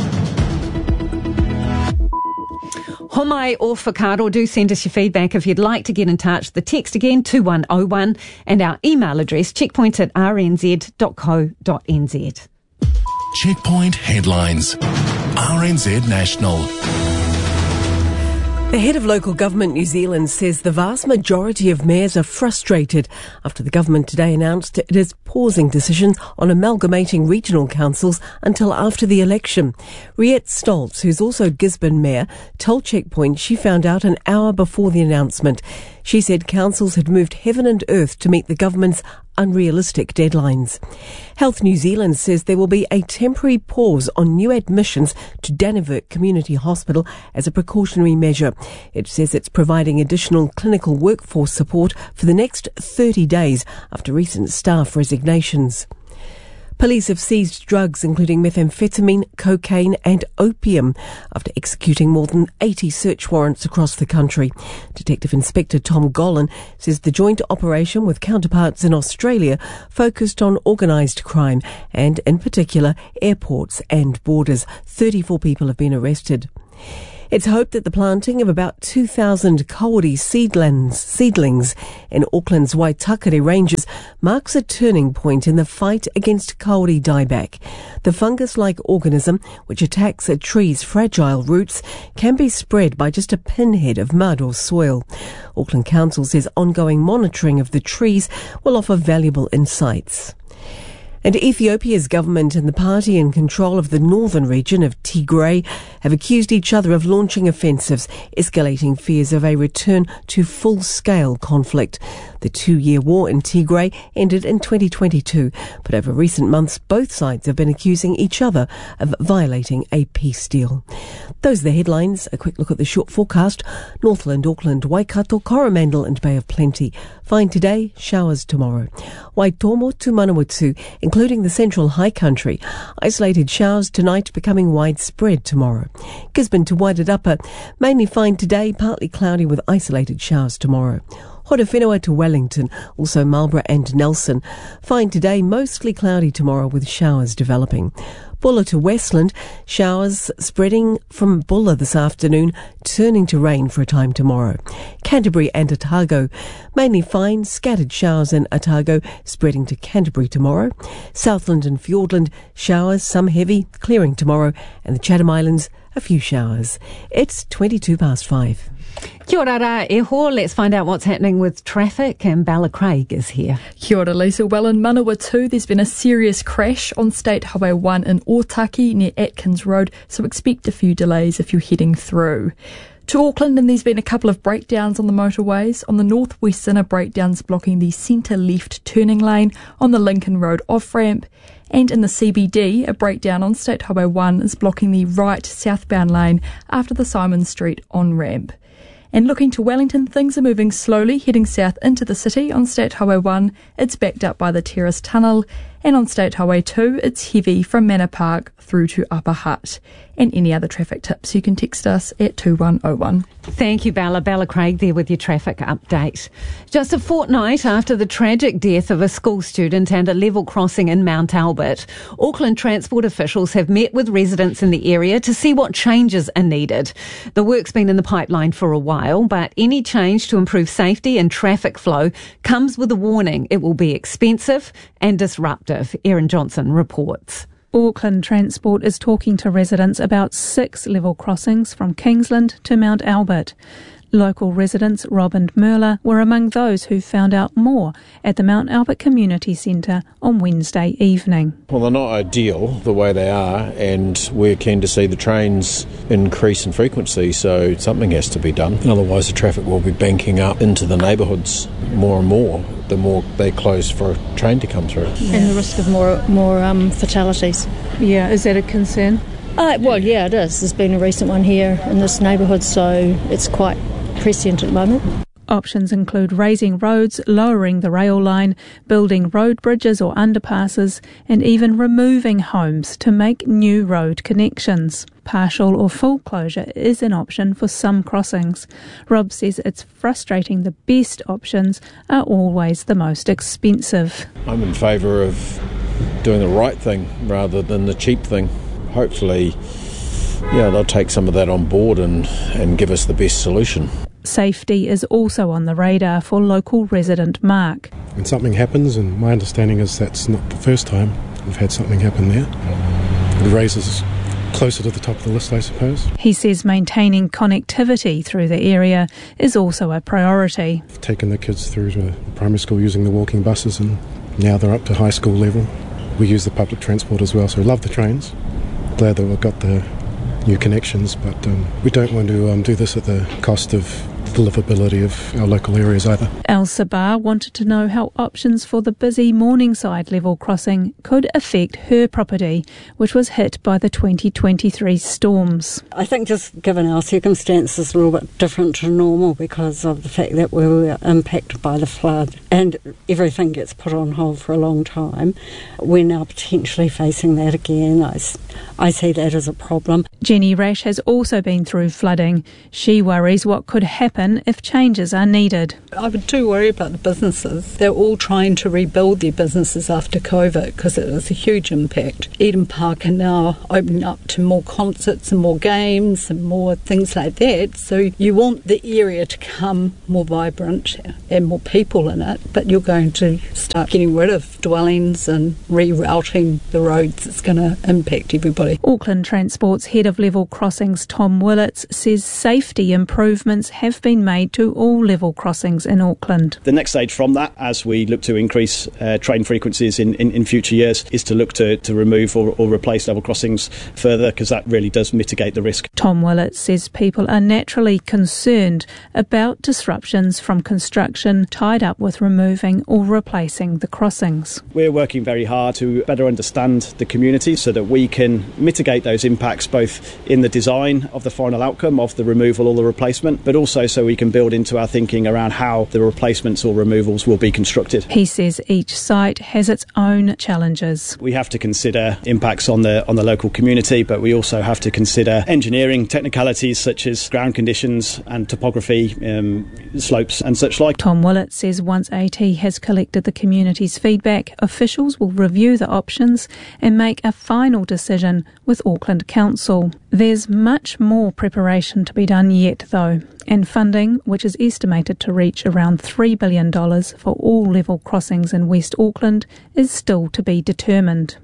Homai or whakaaro, do send us your feedback if you'd like to get in touch. The text again, two one oh one, and our email address, checkpoint at r n z dot co dot n z. Checkpoint headlines. R N Z National. The head of local government New Zealand says the vast majority of mayors are frustrated after the government today announced it is pausing decisions on amalgamating regional councils until after the election. Riette Stoltz, who's also Gisborne mayor, told Checkpoint she found out an hour before the announcement. She said councils had moved heaven and earth to meet the government's unrealistic deadlines. Health New Zealand says there will be a temporary pause on new admissions to Dannevirke Community Hospital as a precautionary measure. It says it's providing additional clinical workforce support for the next thirty days after recent staff resignations. Police have seized drugs including methamphetamine, cocaine and opium after executing more than eighty search warrants across the country. Detective Inspector Tom Gollan says the joint operation with counterparts in Australia focused on organised crime and, in particular, airports and borders. thirty-four people have been arrested. It's hoped that the planting of about two thousand kauri seedlings, seedlings in Auckland's Waitakere Ranges marks a turning point in the fight against kauri dieback. The fungus-like organism, which attacks a tree's fragile roots, can be spread by just a pinhead of mud or soil. Auckland Council says ongoing monitoring of the trees will offer valuable insights. And Ethiopia's government and the party in control of the northern region of Tigray have accused each other of launching offensives, escalating fears of a return to full-scale conflict. The two-year war in Tigray ended in twenty twenty-two, but over recent months both sides have been accusing each other of violating a peace deal. Those are the headlines. A quick look at the short forecast. Northland, Auckland, Waikato, Coromandel and Bay of Plenty. Fine today, showers tomorrow. Waitomo to Manawatu, including the central high country. Isolated showers tonight, becoming widespread tomorrow. Gisborne to Wairarapa, mainly fine today, partly cloudy with isolated showers tomorrow. Horowhenua to Wellington, also Marlborough and Nelson. Fine today, mostly cloudy tomorrow with showers developing. Bulla to Westland, showers spreading from Bulla this afternoon, turning to rain for a time tomorrow. Canterbury and Otago, mainly fine, scattered showers in Otago, spreading to Canterbury tomorrow. Southland and Fiordland, showers, some heavy, clearing tomorrow. And the Chatham Islands, a few showers. It's twenty-two past five. Kia ora rā e ho. Let's find out what's happening with traffic, and Bella Craig is here. Kia ora, Lisa. Well, in Manawatu, there's been a serious crash on State Highway one in Otaki near Atkins Road, so expect a few delays if you're heading through. To Auckland, and there's been a couple of breakdowns on the motorways. On the northwestern, a breakdown's blocking the centre left turning lane on the Lincoln Road off-ramp. And in the C B D, a breakdown on State Highway one is blocking the right southbound lane after the Simon Street on-ramp. And looking to Wellington, things are moving slowly, heading south into the city. On State Highway one, it's backed up by the Terrace Tunnel. And on State Highway two, it's heavy from Manor Park through to Upper Hutt. And any other traffic tips, you can text us at two one oh one. Thank you, Bella. Bella Craig there with your traffic update. Just a fortnight after the tragic death of a school student and a level crossing in Mount Albert, Auckland transport officials have met with residents in the area to see what changes are needed. The work's been in the pipeline for a while, but any change to improve safety and traffic flow comes with a warning. It will be expensive and disruptive. Erin Johnson reports. Auckland Transport is talking to residents about six level crossings from Kingsland to Mount Albert. Local residents Rob and Merla were among those who found out more at the Mount Albert Community Centre on Wednesday evening. Well, they're not ideal the way they are, and we're keen to see the trains increase in frequency, so something has to be done. Otherwise the traffic will be banking up into the neighbourhoods more and more the more they close for a train to come through. Yeah. And the risk of more more um, fatalities. Yeah, is that a concern? Uh, well, yeah, it is. There's been a recent one here in this neighbourhood, so it's quite prescient at the moment. Options include raising roads, lowering the rail line, building road bridges or underpasses, and even removing homes to make new road connections. Partial or full closure is an option for some crossings. Rob says it's frustrating the best options are always the most expensive. I'm in favour of doing the right thing rather than the cheap thing. Hopefully, yeah, they'll take some of that on board and, and give us the best solution. Safety is also on the radar for local resident Mark. When something happens, and my understanding is that's not the first time we've had something happen there, it raises closer to the top of the list, I suppose. He says maintaining connectivity through the area is also a priority. I've taken the kids through to primary school using the walking buses, and now they're up to high school level. We use the public transport as well, so we love the trains. Glad that we've got the new connections, but um, we don't want to um, do this at the cost of the livability of our local areas either. El Sabah wanted to know how options for the busy Morningside level crossing could affect her property, which was hit by the twenty twenty-three storms. I think just given our circumstances a little bit different to normal because of the fact that we were impacted by the flood and everything gets put on hold for a long time, we're now potentially facing that again. I, I see that as a problem. Jenny Rash has also been through flooding. She worries what could happen if changes are needed. I would too worry about the businesses. They're all trying to rebuild their businesses after COVID because it was a huge impact. Eden Park are now opening up to more concerts and more games and more things like that. So you want the area to become more vibrant and more people in it, but you're going to start getting rid of dwellings and rerouting the roads. It's going to impact everybody. Auckland Transport's head of level crossings, Tom Willits, says safety improvements have been made to all level crossings in Auckland. The next stage from that, as we look to increase uh, train frequencies in, in, in future years, is to look to, to remove or, or replace level crossings further, because that really does mitigate the risk. Tom Willits says people are naturally concerned about disruptions from construction tied up with removing or replacing the crossings. We're working very hard to better understand the community so that we can mitigate those impacts both in the design of the final outcome of the removal or the replacement, but also so we can build into our thinking around how the replacements or removals will be constructed. He says each site has its own challenges. We have to consider impacts on the on the local community, but we also have to consider engineering technicalities such as ground conditions and topography, um, slopes and such like. Tom Willits says once AT has collected the community's feedback, officials will review the options and make a final decision with Auckland Council. There's much more preparation to be done yet though, and funding, which is estimated to reach around three billion dollars for all level crossings in West Auckland, is still to be determined.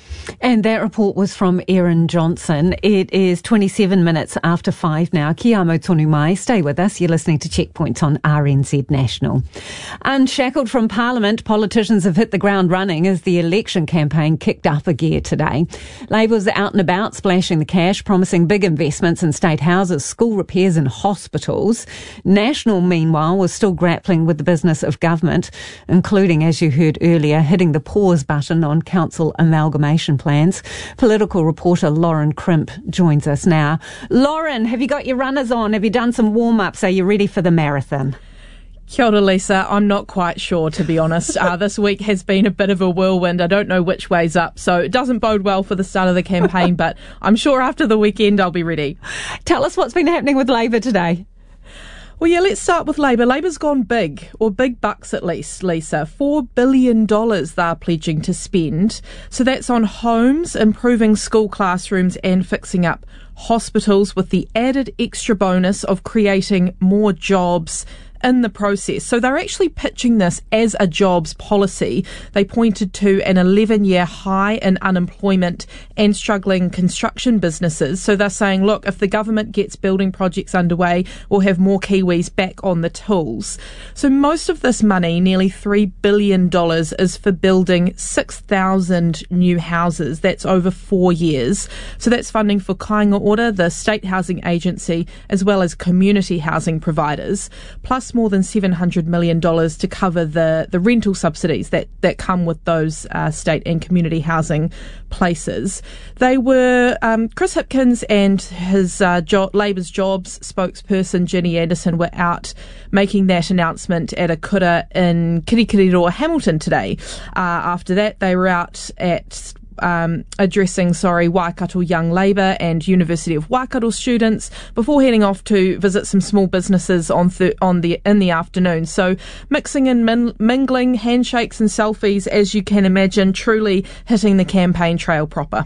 And that report was from Erin Johnson. It is twenty-seven minutes after five now. Ki amo tonu mai. Stay with us. You're listening to Checkpoint on R N Z National. Unshackled from Parliament, politicians have hit the ground running as the election campaign kicked up a gear today. Labour's out and about, splashing the cash, promising big investments in state houses, school repairs and hospitals. National, meanwhile, was still grappling with the business of government, including, as you heard earlier, hitting the pause button on council amalgamation plans. Political reporter Lauren Crimp joins us now. Lauren, have you got your runners on? Have you done some warm-ups? Are you ready for the marathon? Kia ora, Lisa. I'm not quite sure, to be honest. Uh, this week has been a bit of a whirlwind. I don't know which way's up, so it doesn't bode well for the start of the campaign, but I'm sure after the weekend I'll be ready. Tell us what's been happening with Labour today. Well, yeah, let's start with Labour. Labour's gone big, or big bucks at least, Lisa. Four billion dollars they're pledging to spend. So that's on homes, improving school classrooms and fixing up hospitals, with the added extra bonus of creating more jobs in the process. So they're actually pitching this as a jobs policy. They pointed to an eleven-year high in unemployment and struggling construction businesses. So they're saying, look, if the government gets building projects underway, we'll have more Kiwis back on the tools. So most of this money, nearly three billion dollars, is for building six thousand new houses. That's over four years. So that's funding for Kāinga Ora, the state housing agency, as well as community housing providers, plus more than seven hundred million dollars to cover the, the rental subsidies that, that come with those uh, state and community housing places. They were, um, Chris Hipkins and his uh, jo- Labour's jobs spokesperson, Jenny Anderson, were out making that announcement at a kura in Kirikiriroa, Hamilton today. Uh, after that, they were out at Um, addressing, sorry, Waikato Young Labour and University of Waikato students before heading off to visit some small businesses on th- on the in the afternoon. So mixing and min- mingling, handshakes and selfies, as you can imagine, truly hitting the campaign trail proper.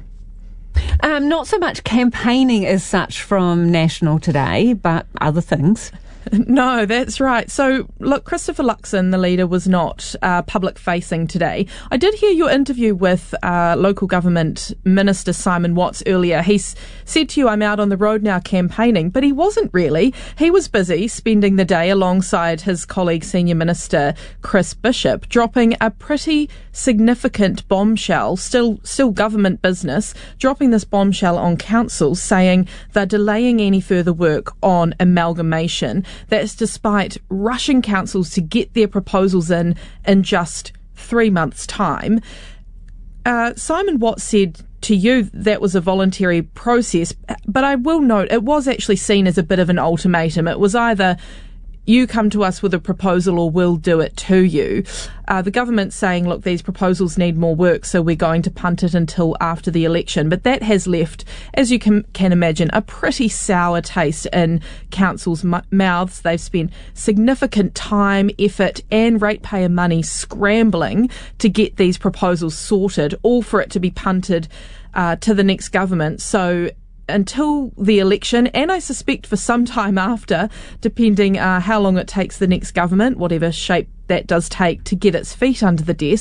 Um, not so much campaigning as such from National today, but other things. No, that's right. So, look, Christopher Luxon, the leader, was not uh, public-facing today. I did hear your interview with uh, local government Minister Simon Watts earlier. He s- said to you, I'm out on the road now campaigning, but he wasn't really. He was busy spending the day alongside his colleague, Senior Minister Chris Bishop, dropping a pretty significant bombshell, still, still government business, dropping this bombshell on councils, saying they're delaying any further work on amalgamation. That's despite rushing councils to get their proposals in in just three months' time. Uh, Simon Watts said to you that was a voluntary process, but I will note it was actually seen as a bit of an ultimatum. It was either you come to us with a proposal or we'll do it to you. Uh, the government's saying, look, these proposals need more work, so we're going to punt it until after the election. But that has left, as you can, can imagine, a pretty sour taste in councils' m- mouths. They've spent significant time, effort and ratepayer money scrambling to get these proposals sorted, all for it to be punted uh, to the next government. So until the election, and I suspect for some time after, depending uh, how long it takes the next government, whatever shape that does take, to get its feet under the desk,